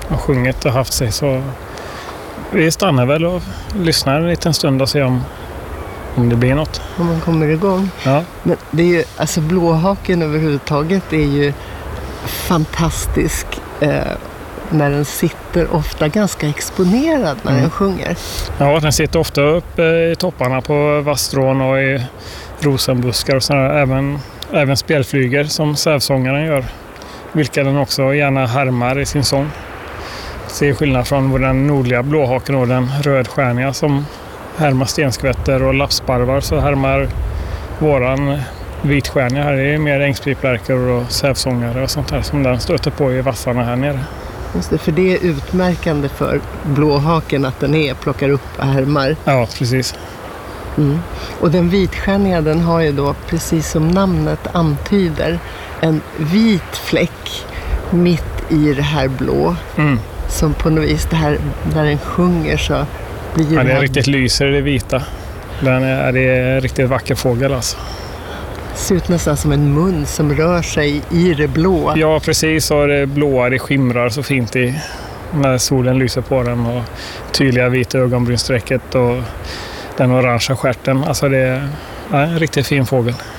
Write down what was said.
och sjungit och haft sig, så vi stannar väl och lyssnar en liten stund och ser om det blir något. Om man kommer igång. Ja. Men det är ju, alltså blåhaken överhuvudtaget är ju fantastisk när den sitter ofta ganska exponerad när den sjunger. Ja, den sitter ofta uppe i topparna på vasstrån och i rosenbuskar och sådär. Även spelflyger som sävsångaren gör, vilka den också gärna härmar i sin sång. Det är skillnad från den nordliga blåhaken och den rödstjärniga som härmar stenskvätter och lappsparvar, så härmar våran vitstjärniga här. Det är mer ängspiplärkor och sävsångare och sånt här som den stöter på i vassarna här nere. Just det, för det är utmärkande för blåhaken att den plockar upp och härmar. Ja, precis. Mm. Och den vitstjärniga, den har ju då, precis som namnet antyder, en vit fläck mitt i det här blå. Som på något vis, det här, när den sjunger så blir ja, det är riktigt lyser i det vita. Det är en riktigt vacker fågel alltså. Det ser ut nästan som en mun som rör sig i det blå. Ja, precis. Och det blåa, det skimrar så fint när solen lyser på den, och tydliga vita ögonbrynsträcket och den orangea stjärten. Alltså det är en riktigt fin fågel.